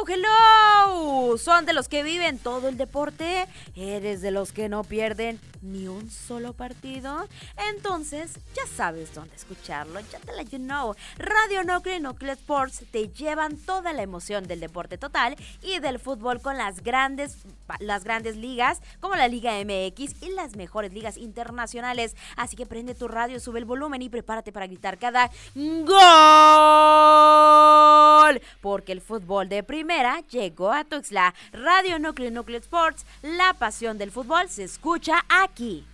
hello. ¿Son de los que viven todo el deporte? ¿Eres de los que no pierden ni un solo partido? Entonces, ya sabes dónde escucharlo. Ya te la Radio Núcleo y Núcleo Sports te llevan toda la emoción del deporte total y del fútbol con las grandes ligas, como la Liga MX y las mejores ligas internacionales. Así que prende tu radio, sube el volumen y prepárate para gritar cada ¡gol! Porque el fútbol de primera llegó a Tuxtla. Radio Núcleo y Núcleo Sports, la pasión del fútbol se escucha aquí.